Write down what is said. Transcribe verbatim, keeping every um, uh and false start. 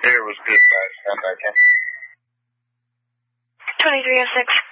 Air was good, guys. Stand back in. twenty-three oh six,